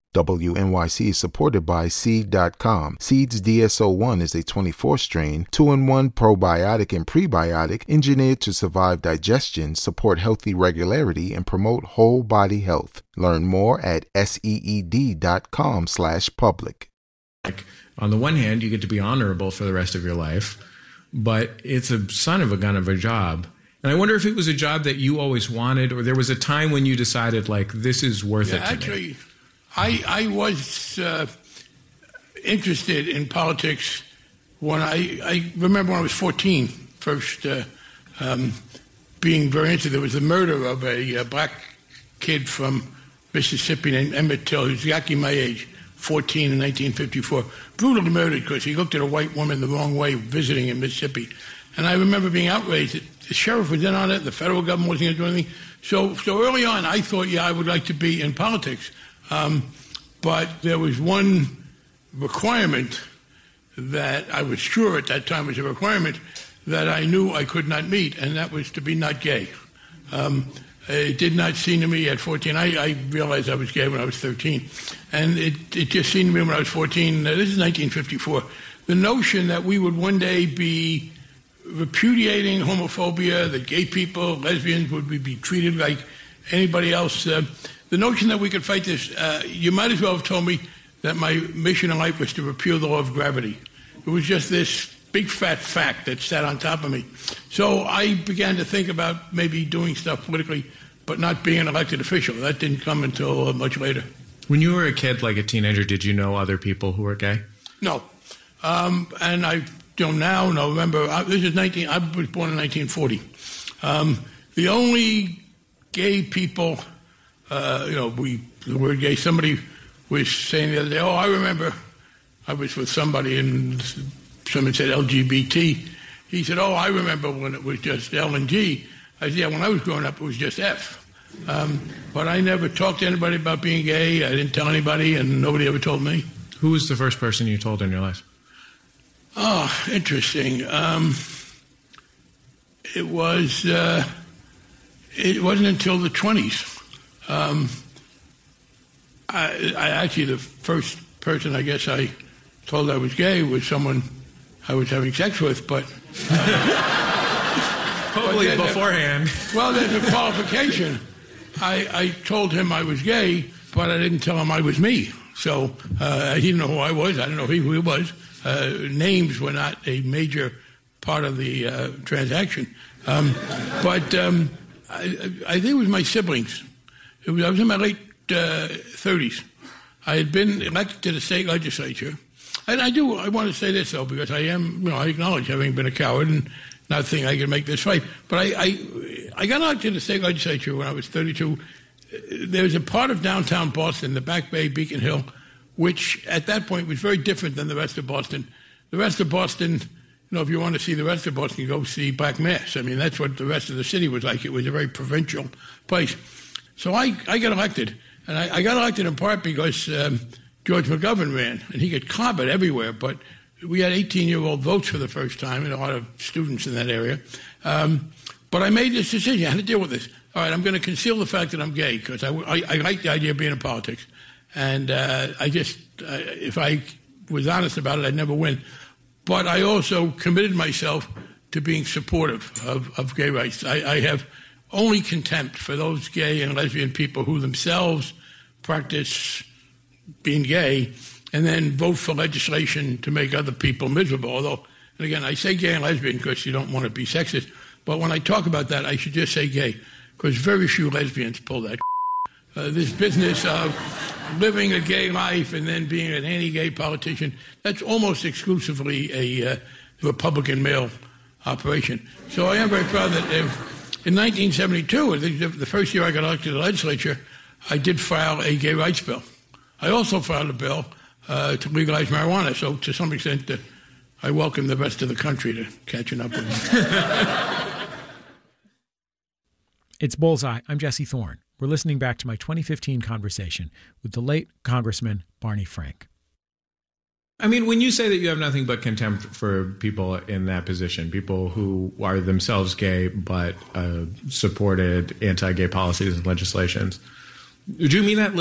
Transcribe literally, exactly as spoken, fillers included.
W N Y C is supported by Seed dot com. Seed's D S O one is a twenty-four strain, two in one probiotic and prebiotic engineered to survive digestion, support healthy regularity, and promote whole body health. Learn more at seed.com slash public. Like, on the one hand, you get to be honorable for the rest of your life, but it's a son of a gun of a job. And I wonder if it was a job that you always wanted, or there was a time when you decided, like, this is worth yeah, it to actually, me. I, I was uh, interested in politics when I, I remember when I was fourteen, first uh, um, being very interested. There was the murder of a, a black kid from Mississippi named Emmett Till, who's exactly my age, fourteen in nineteen fifty-four, brutally murdered because he looked at a white woman the wrong way visiting in Mississippi. And I remember being outraged that the sheriff was in on it, the federal government wasn't going to do anything. So, so early on, I thought, yeah, I would like to be in politics. Um, but there was one requirement that I was sure at that time was a requirement that I knew I could not meet, and that was to be not gay. Um, it did not seem to me at fourteen. I, I realized I was gay when I was thirteen. And it, it just seemed to me when I was fourteen, uh, this is nineteen fifty-four, the notion that we would one day be repudiating homophobia, that gay people, lesbians would be treated like anybody else. Uh, the notion that we could fight this, uh, you might as well have told me that my mission in life was to repeal the law of gravity. It was just this big fat fact that sat on top of me. So I began to think about maybe doing stuff politically, but not being an elected official. That didn't come until uh, much later. When you were a kid, like a teenager, did you know other people who were gay? No. Um, and I don't now know. Remember, I, this is nineteen. I was born in nineteen forty. Um, the only gay people, uh, you know, we the word gay. Somebody was saying the other day, "Oh, I remember, I was with somebody and someone said L G B T." He said, "Oh, I remember when it was just L and G." I said, "Yeah, when I was growing up, it was just F." Um, but I never talked to anybody about being gay. I didn't tell anybody, and nobody ever told me. Who was the first person you told in your life? Oh, interesting. Um, it was. Uh, it wasn't until the twenties. Um, I, I actually, the first person I guess I told I was gay was someone I was having sex with, but. Hopefully but beforehand. A, well, there's a qualification. I, I told him I was gay, but I didn't tell him I was me. So uh, he didn't know who I was. I didn't know who he was. Uh, names were not a major part of the uh, transaction. Um, but um, I, I think it was my siblings. It was, I was in my late uh, thirties. I had been elected to the state legislature. And I do, I want to say this, though, because I am, you know, I acknowledge having been a coward and not think I can make this fight. But I, I, I got elected to the state legislature when I was thirty-two. There was a part of downtown Boston, the Back Bay, Beacon Hill, which at that point was very different than the rest of Boston. The rest of Boston, you know, if you want to see the rest of Boston, you go see Black Mass. I mean, that's what the rest of the city was like. It was a very provincial place. So I, I got elected. And I, I got elected in part because um, George McGovern ran, and he got clobbered everywhere. But we had eighteen-year-old votes for the first time, and a lot of students in that area. Um, but I made this decision. I had to deal with this. All right, I'm going to conceal the fact that I'm gay because I, I, I like the idea of being in politics. And uh, I just, uh, if I was honest about it, I'd never win. But I also committed myself to being supportive of, of gay rights. I, I have only contempt for those gay and lesbian people who themselves practice being gay and then vote for legislation to make other people miserable. Although, and again, I say gay and lesbian because you don't want to be sexist. But when I talk about that, I should just say gay because very few lesbians pull that. Uh, this business of living a gay life and then being an anti-gay politician, that's almost exclusively a uh, Republican male operation. So I am very proud that if, in nineteen seventy-two, the first year I got elected to the legislature, I did file a gay rights bill. I also filed a bill uh, to legalize marijuana. So to some extent, uh, I welcome the rest of the country to catching up with me. It's Bullseye. I'm Jesse Thorne. We're listening back to my twenty fifteen conversation with the late Congressman Barney Frank. I mean, when you say that you have nothing but contempt for people in that position, people who are themselves gay but uh, supported anti-gay policies and legislations, do you mean that